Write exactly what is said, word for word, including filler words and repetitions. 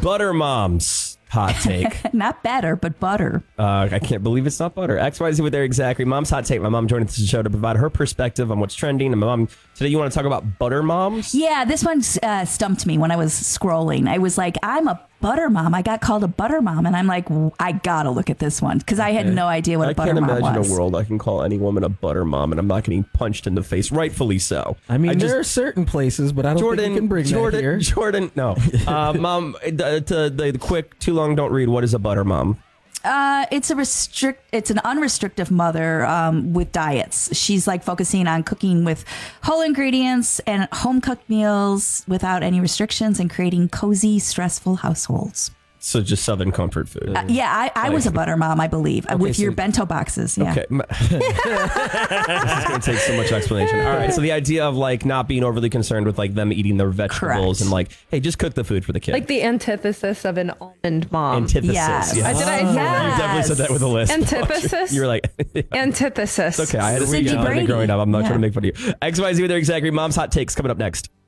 Butter moms. Hot take. Not better, but butter. Uh, I can't believe it's not butter. X Y Z with their exactly. Mom's hot take. My mom joined us the show to provide her perspective on what's trending. And my mom, today you want to talk about butter moms? Yeah, this one uh, stumped me when I was scrolling. I was like, I'm a butter mom. I got called a butter mom. And I'm like, I got to look at this one because I had no idea what I a butter can't mom imagine was. a world I can call any woman a butter mom and I'm not getting punched in the face, rightfully so. I mean, I there just- are certain places, but I don't Jordan, think we can bring Jordan, that here. Jordan, no. Uh, mom, the, the, the, the quick, too long, don't read. What is a butter mom? Uh, it's a restrict. It's an unrestrictive mother um, with diets. She's like focusing on cooking with whole ingredients and home cooked meals without any restrictions and creating cozy, stressful households. So just Southern comfort food. Uh, yeah, I, I was a butter mom, I believe, uh, with so- your bento boxes. Yeah. Okay. this is going to take so much explanation. All right. So the idea of like not being overly concerned with like them eating their vegetables Correct. and like, hey, just cook the food for the kid. Like the antithesis of an almond mom. Antithesis. Yes. Yes. I did I You Yes. definitely said that with a list. Antithesis? You were like, Antithesis. okay, I had a Cindy weekend Brady. growing up. I'm not Yeah. trying to make fun of you. X Y Z with their exactly. Mom's hot takes coming up next.